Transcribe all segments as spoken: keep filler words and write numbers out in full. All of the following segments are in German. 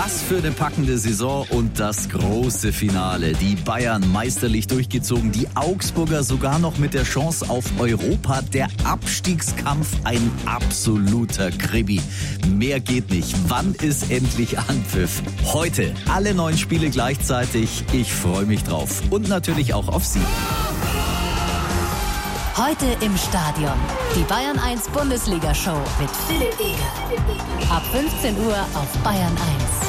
Was für eine packende Saison und das große Finale. Die Bayern meisterlich durchgezogen, die Augsburger sogar noch mit der Chance auf Europa. Der Abstiegskampf ein absoluter Kribi. Mehr geht nicht. Wann ist endlich Anpfiff? Heute alle neun Spiele gleichzeitig. Ich freue mich drauf. Und natürlich auch auf Sie. Heute im Stadion. Die Bayern eins Bundesliga-Show mit Philipp Eger. Ab fünfzehn Uhr auf Bayern eins.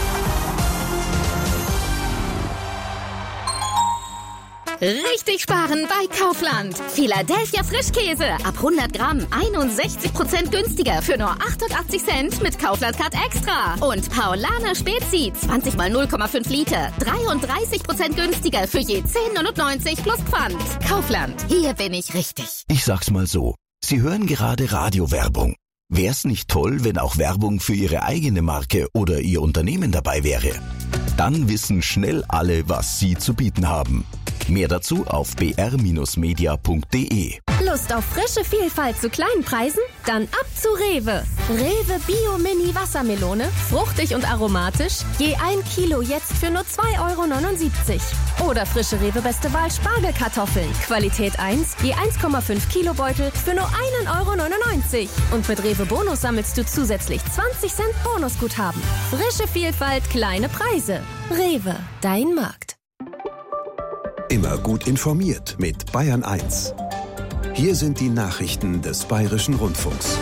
Richtig sparen bei Kaufland. Philadelphia Frischkäse. Ab hundert Gramm einundsechzig Prozent günstiger für nur achtundachtzig Cent mit Kaufland Card Extra. Und Paulaner Spezi zwanzig mal null Komma fünf Liter. dreiunddreißig Prozent günstiger für je zehn neunundneunzig plus Pfand. Kaufland. Hier bin ich richtig. Ich sag's mal so. Sie hören gerade Radiowerbung. Wär's nicht toll, wenn auch Werbung für Ihre eigene Marke oder Ihr Unternehmen dabei wäre? Dann wissen schnell alle, was Sie zu bieten haben. Mehr dazu auf b r Bindestrich media punkt d e. Lust auf frische Vielfalt zu kleinen Preisen? Dann ab zu Rewe. Rewe Bio Mini Wassermelone, fruchtig und aromatisch, je ein Kilo jetzt für nur zwei Euro neunundsiebzig. Oder frische Rewe Beste Wahl Spargelkartoffeln, Qualität eins, je eins Komma fünf Kilo Beutel für nur einen Euro neunundneunzig. Und mit Rewe Bonus sammelst du zusätzlich zwanzig Cent Bonusguthaben. Frische Vielfalt, kleine Preise. Rewe, dein Markt. Immer gut informiert mit Bayern eins. Hier sind die Nachrichten des Bayerischen Rundfunks.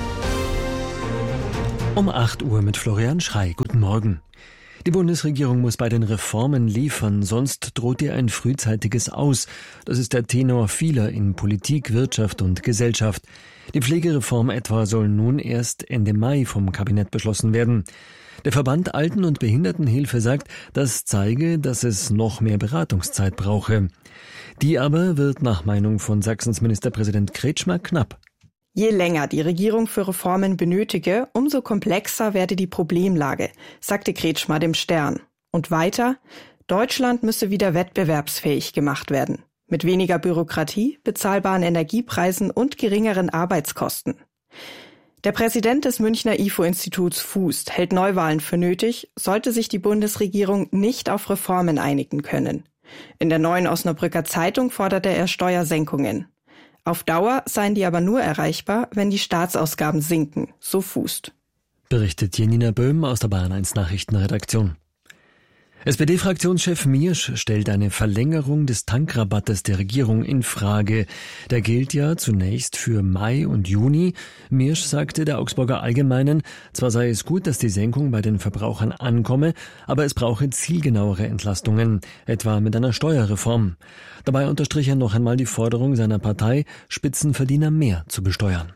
Um acht Uhr mit Florian Schrey. Guten Morgen. Die Bundesregierung muss bei den Reformen liefern, sonst droht ihr ein frühzeitiges Aus. Das ist der Tenor vieler in Politik, Wirtschaft und Gesellschaft. Die Pflegereform etwa soll nun erst Ende Mai vom Kabinett beschlossen werden. Der Verband Alten- und Behindertenhilfe sagt, das zeige, dass es noch mehr Beratungszeit brauche. Die aber wird nach Meinung von Sachsens Ministerpräsident Kretschmer knapp. Je länger die Regierung für Reformen benötige, umso komplexer werde die Problemlage, sagte Kretschmer dem Stern. Und weiter, Deutschland müsse wieder wettbewerbsfähig gemacht werden. Mit weniger Bürokratie, bezahlbaren Energiepreisen und geringeren Arbeitskosten. Der Präsident des Münchner I F O-Instituts Fußt hält Neuwahlen für nötig, sollte sich die Bundesregierung nicht auf Reformen einigen können. In der Neuen Osnabrücker Zeitung forderte er Steuersenkungen. Auf Dauer seien die aber nur erreichbar, wenn die Staatsausgaben sinken, so Fußt. Berichtet Janina Böhm aus der Bayern eins Nachrichtenredaktion. S P D-Fraktionschef Miersch stellt eine Verlängerung des Tankrabattes der Regierung in Frage. Der gilt ja zunächst für Mai und Juni. Miersch sagte der Augsburger Allgemeinen, zwar sei es gut, dass die Senkung bei den Verbrauchern ankomme, aber es brauche zielgenauere Entlastungen, etwa mit einer Steuerreform. Dabei unterstrich er noch einmal die Forderung seiner Partei, Spitzenverdiener mehr zu besteuern.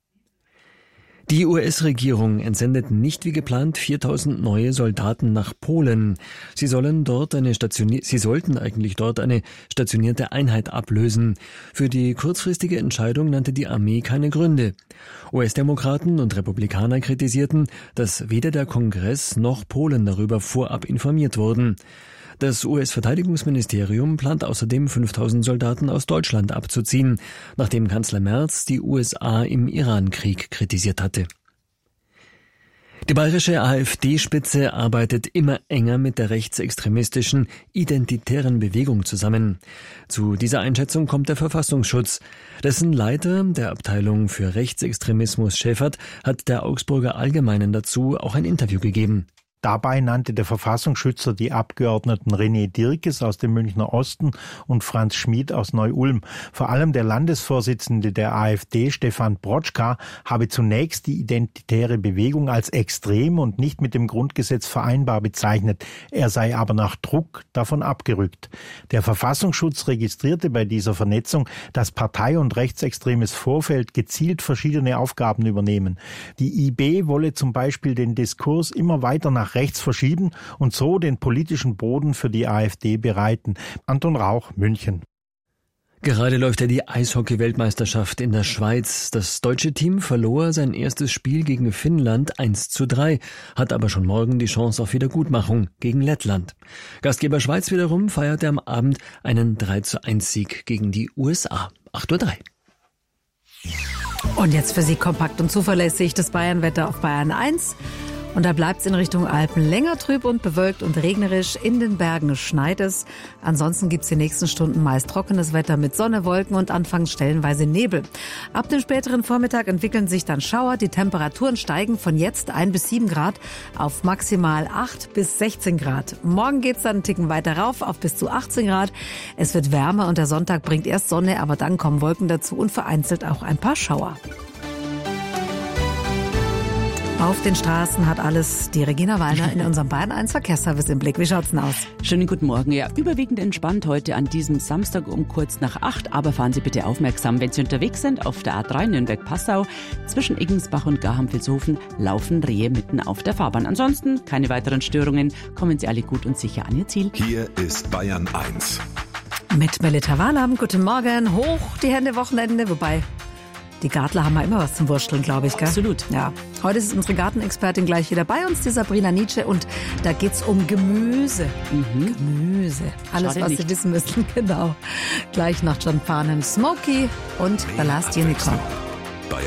Die U S-Regierung entsendet nicht wie geplant viertausend neue Soldaten nach Polen. Sie sollen dort eine stationi- Sie sollten eigentlich dort eine stationierte Einheit ablösen. Für die kurzfristige Entscheidung nannte die Armee keine Gründe. U S-Demokraten und Republikaner kritisierten, dass weder der Kongress noch Polen darüber vorab informiert wurden. Das U S-Verteidigungsministerium plant außerdem fünftausend Soldaten aus Deutschland abzuziehen, nachdem Kanzler Merz die U S A im Iran-Krieg kritisiert hatte. Die bayerische AfD-Spitze arbeitet immer enger mit der rechtsextremistischen Identitären Bewegung zusammen. Zu dieser Einschätzung kommt der Verfassungsschutz. Dessen Leiter der Abteilung für Rechtsextremismus Schäfert hat der Augsburger Allgemeinen dazu auch ein Interview gegeben. Dabei nannte der Verfassungsschützer die Abgeordneten René Dirkes aus dem Münchner Osten und Franz Schmid aus Neu-Ulm. Vor allem der Landesvorsitzende der AfD, Stefan Brotschka, habe zunächst die identitäre Bewegung als extrem und nicht mit dem Grundgesetz vereinbar bezeichnet. Er sei aber nach Druck davon abgerückt. Der Verfassungsschutz registrierte bei dieser Vernetzung, dass Partei- und rechtsextremes Vorfeld gezielt verschiedene Aufgaben übernehmen. Die I B wolle zum Beispiel den Diskurs immer weiter nach rechts verschieben und so den politischen Boden für die AfD bereiten. Anton Rauch, München. Gerade läuft ja die Eishockey-Weltmeisterschaft in der Schweiz. Das deutsche Team verlor sein erstes Spiel gegen Finnland eins zu drei, hat aber schon morgen die Chance auf Wiedergutmachung gegen Lettland. Gastgeber Schweiz wiederum feierte am Abend einen drei zu eins Sieg gegen die U S A. acht Uhr drei. Und jetzt für Sie kompakt und zuverlässig das Bayernwetter auf Bayern eins. Und da bleibt es in Richtung Alpen länger trüb und bewölkt und regnerisch. In den Bergen schneit es. Ansonsten gibt es die nächsten Stunden meist trockenes Wetter mit Sonne, Wolken und anfangs stellenweise Nebel. Ab dem späteren Vormittag entwickeln sich dann Schauer. Die Temperaturen steigen von jetzt ein bis sieben Grad auf maximal acht bis sechzehn Grad. Morgen geht es dann einen Ticken weiter rauf auf bis zu achtzehn Grad. Es wird wärmer und der Sonntag bringt erst Sonne, aber dann kommen Wolken dazu und vereinzelt auch ein paar Schauer. Auf den Straßen hat alles die Regina Wallner in unserem Bayern eins Verkehrsservice im Blick. Wie schaut's denn aus? Schönen guten Morgen. Ja, überwiegend entspannt heute an diesem Samstag um kurz nach acht. Aber fahren Sie bitte aufmerksam, wenn Sie unterwegs sind auf der A drei Nürnberg-Passau. Zwischen Iggensbach und Garham-Vilshofen laufen Rehe mitten auf der Fahrbahn. Ansonsten keine weiteren Störungen. Kommen Sie alle gut und sicher an Ihr Ziel. Hier ist Bayern eins. Mit Melita Wahlam. Guten Morgen. Hoch die Hände, Wochenende. Wobei... Die Gartler haben ja immer was zum Wursteln, glaube ich, gell? Absolut. Ja. Heute ist unsere Gartenexpertin gleich wieder bei uns, die Sabrina Nietzsche. Und da geht's um Gemüse. Mhm. Gemüse. Alles, Schade was nicht. Sie wissen müssen, genau. Gleich nach John Farnham, Smokey und The Last Unicorn.